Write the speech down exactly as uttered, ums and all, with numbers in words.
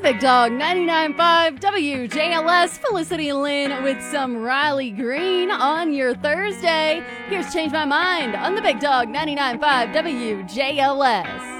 Big Dog ninety-nine point five W J L S, Felicity Lynn with some Riley Green on your Thursday. Here's Change My Mind on the Big Dog ninety-nine point five W J L S.